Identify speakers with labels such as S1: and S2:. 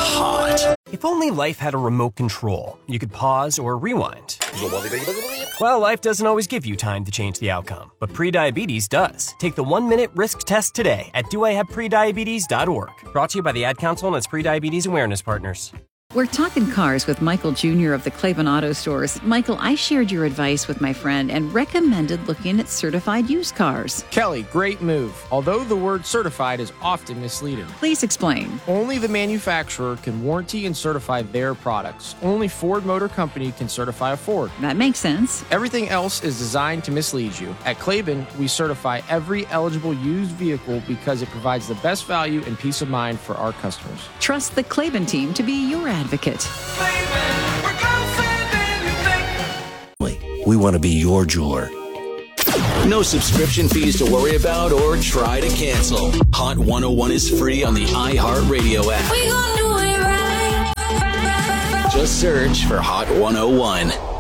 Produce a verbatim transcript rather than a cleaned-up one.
S1: hot.
S2: If only life had a remote control, you could pause or rewind. Well, life doesn't always give you time to change the outcome, but prediabetes does. Take the one-minute risk test today at do I have prediabetes dot org. Brought to you by the Ad Council and its Prediabetes Awareness Partners.
S3: We're talking cars with Michael Junior of the Claiborne Auto Stores. Michael, I shared your advice with my friend and recommended looking at certified used cars.
S4: Kelly, great move. Although the word certified is often misleading.
S3: Please explain.
S4: Only the manufacturer can warranty and certify their products. Only Ford Motor Company can certify a Ford.
S3: That makes sense.
S4: Everything else is designed to mislead you. At Claiborne, we certify every eligible used vehicle because it provides the best value and peace of mind for our customers.
S3: Trust the Claiborne team to be your advocate.
S1: We want to be your jeweler. No subscription fees to worry about or try to cancel. Hot one oh one is free on the iHeartRadio app. We gonna do it right. Just search for Hot one oh one.